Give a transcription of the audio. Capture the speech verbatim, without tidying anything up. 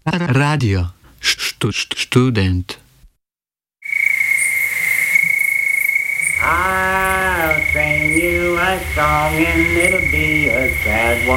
Radio Stu- stu- Student. I'll sing you a song and it'll be a sad one.